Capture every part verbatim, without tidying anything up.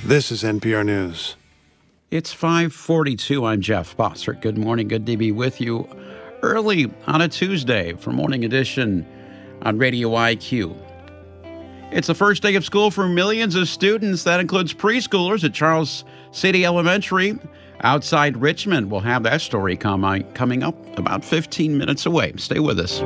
This is N P R News. It's five forty-two. I'm Jeff Bossert. Good morning. Good to be with you early on a Tuesday for Morning Edition on Radio I Q. It's the first day of school for millions of students. That includes preschoolers at Charles City Elementary outside Richmond. We'll have that story com- coming up about fifteen minutes away. Stay with us.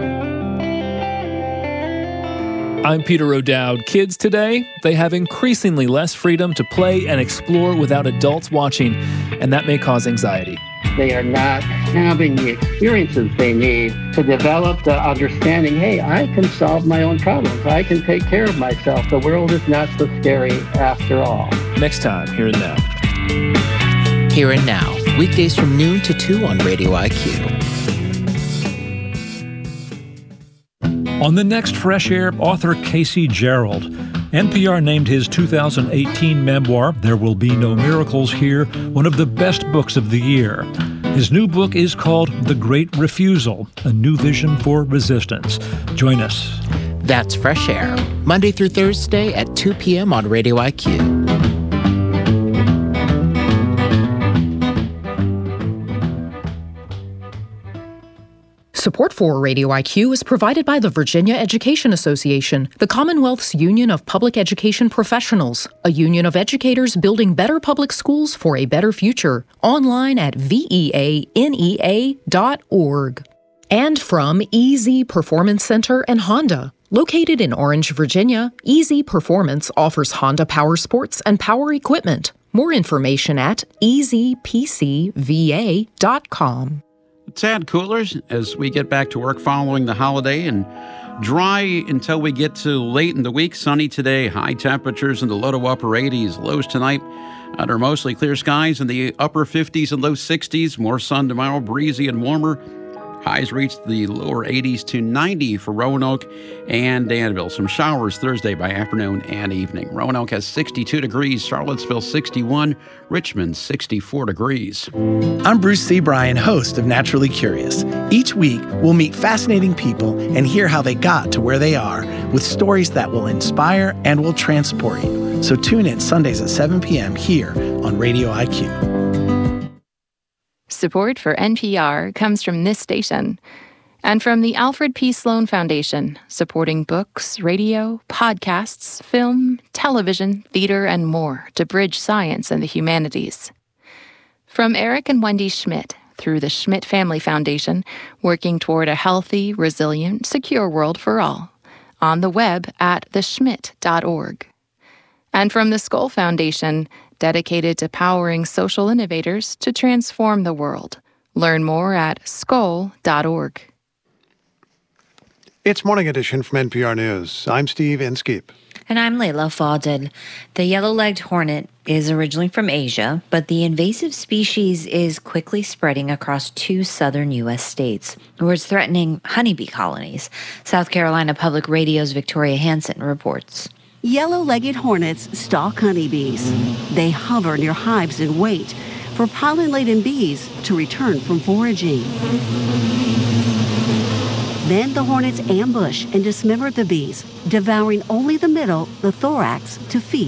I'm Peter O'Dowd. Kids today, they have increasingly less freedom to play and explore without adults watching, and that may cause anxiety. They are not having the experiences they need to develop the understanding, hey, I can solve my own problems. I can take care of myself. The world is not so scary after all. Next time, Here and Now. Here and Now, weekdays from noon to two on Radio I Q. On the next Fresh Air, author Casey Gerald. N P R named his two thousand eighteen memoir, There Will Be No Miracles Here, one of the best books of the year. His new book is called The Great Refusal, a new vision for resistance. Join us. That's Fresh Air, Monday through Thursday at two p.m. on Radio I Q. Support for Radio I Q is provided by the Virginia Education Association, the Commonwealth's Union of Public Education Professionals, a union of educators building better public schools for a better future. Online at V E A N E A dot org. And from E Z Performance Center and Honda. Located in Orange, Virginia, E Z Performance offers Honda power sports and power equipment. More information at E Z P C V A dot com. Tad coolers as we get back to work following the holiday, and dry until we get to late in the week. Sunny today, high temperatures in the low to upper eighties. Lows tonight under mostly clear skies in the upper fifties and low sixties. More sun tomorrow, breezy and warmer. Highs reach the lower eighties to ninety for Roanoke and Danville. Some showers Thursday by afternoon and evening. Roanoke has sixty-two degrees, Charlottesville sixty-one, Richmond sixty-four degrees. I'm Bruce C. Bryan, host of Naturally Curious. Each week, we'll meet fascinating people and hear how they got to where they are with stories that will inspire and will transport you. So tune in Sundays at seven p.m. here on Radio I Q. Support for N P R comes from this station and from the Alfred P. Sloan Foundation, supporting books, radio, podcasts, film, television, theater, and more to bridge science and the humanities. From Eric and Wendy Schmidt through the Schmidt Family Foundation, working toward a healthy, resilient, secure world for all. On the web at the schmidt dot org. And from the Skoll Foundation, dedicated to powering social innovators to transform the world. Learn more at skoll dot org. It's Morning Edition from N P R News. I'm Steve Inskeep. And I'm Layla Fadel. The yellow-legged hornet is originally from Asia, but the invasive species is quickly spreading across two southern U S states, where it's threatening honeybee colonies. South Carolina Public Radio's Victoria Hansen reports. Yellow-legged hornets stalk honeybees. They hover near hives and wait for pollen-laden bees to return from foraging. Then the hornets ambush and dismember the bees, devouring only the middle, the thorax, to feed